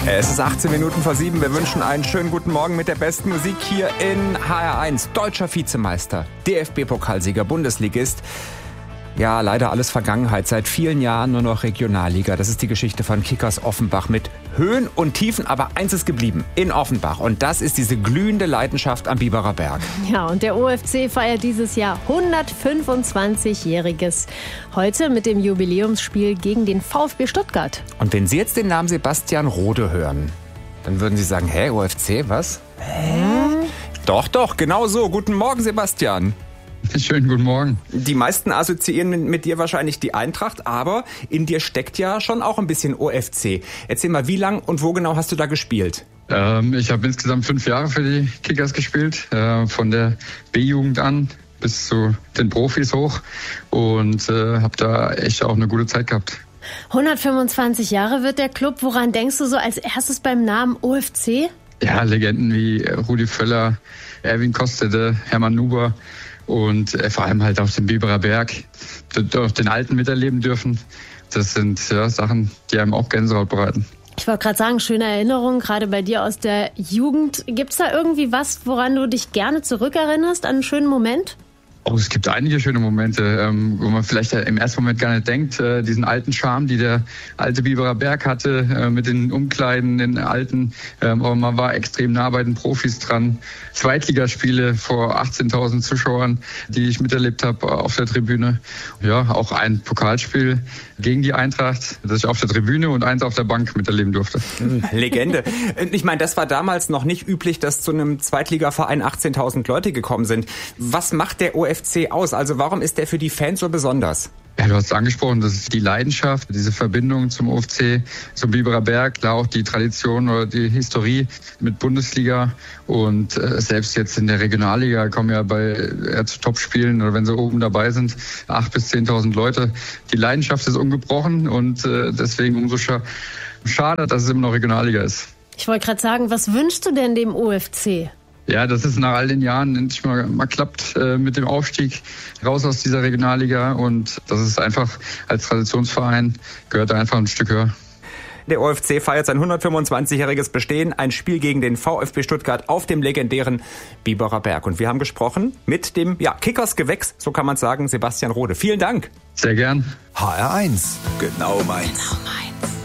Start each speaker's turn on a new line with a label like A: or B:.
A: Es ist 18 Minuten vor 7. Wir wünschen einen schönen guten Morgen mit der besten Musik hier in HR1. Deutscher Vizemeister, DFB-Pokalsieger, Bundesligist. Ja, leider alles Vergangenheit. Seit vielen Jahren nur noch Regionalliga. Das ist die Geschichte von Kickers Offenbach mit Höhen und Tiefen. Aber eins ist geblieben, in Offenbach. Und das ist diese glühende Leidenschaft am Biberer Berg.
B: Ja, und der OFC feiert dieses Jahr 125-Jähriges. Heute mit dem Jubiläumsspiel gegen den VfB Stuttgart.
A: Und wenn Sie jetzt den Namen Sebastian Rode hören, dann würden Sie sagen, hä, OFC, was? Doch, genau so. Guten Morgen, Sebastian.
C: Schönen guten Morgen.
A: Die meisten assoziieren mit dir wahrscheinlich die Eintracht, aber in dir steckt ja schon auch ein bisschen OFC. Erzähl mal, wie lang und wo genau hast du da gespielt?
C: Ich habe insgesamt 5 Jahre für die Kickers gespielt, von der B-Jugend an bis zu den Profis hoch und habe da echt auch eine gute Zeit gehabt.
B: 125 Jahre wird der Club. Woran denkst du so als erstes beim Namen OFC?
C: Ja, Legenden wie Rudi Völler, Erwin Kostede, Hermann Nuber. Und vor allem halt auf dem Biberer Berg, den Alten miterleben dürfen. Das sind Sachen, die einem auch Gänsehaut bereiten.
B: Ich wollte gerade sagen, schöne Erinnerungen, gerade bei dir aus der Jugend. Gibt's da irgendwie was, woran du dich gerne zurückerinnerst, an einen schönen Moment?
C: Oh, es gibt einige schöne Momente, wo man vielleicht im ersten Moment gar nicht denkt, diesen alten Charme, die der alte Biberer Berg hatte, mit den Umkleiden, den alten, aber man war extrem nah bei den Profis dran. Zweitligaspiele vor 18.000 Zuschauern, die ich miterlebt habe auf der Tribüne. Ja, auch ein Pokalspiel gegen die Eintracht, das ich auf der Tribüne und eins auf der Bank miterleben durfte.
A: Legende. Ich meine, das war damals noch nicht üblich, dass zu einem Zweitligaverein 18.000 Leute gekommen sind. Was macht der OFC aus? Also warum ist der für die Fans so besonders?
C: Ja, du hast es angesprochen, das ist die Leidenschaft, diese Verbindung zum OFC, zum Biberer Berg, klar auch die Tradition oder die Historie mit Bundesliga und selbst jetzt in der Regionalliga kommen ja zu Topspielen oder wenn sie oben dabei sind, 8.000 bis 10.000 Leute. Die Leidenschaft ist ungebrochen und deswegen umso schade, dass es immer noch Regionalliga ist.
B: Ich wollte gerade sagen, was wünschst du denn dem OFC?
C: Ja, dass es nach all den Jahren endlich mal klappt mit dem Aufstieg raus aus dieser Regionalliga und das ist einfach als Traditionsverein gehört da einfach ein Stück höher.
A: Der OFC feiert sein 125-jähriges Bestehen, ein Spiel gegen den VfB Stuttgart auf dem legendären Biberer Berg. Und wir haben gesprochen mit dem Kickers-Gewächs, so kann man sagen, Sebastian Rode. Vielen Dank.
C: Sehr gern.
D: HR1, genau meins.
B: Genau meins.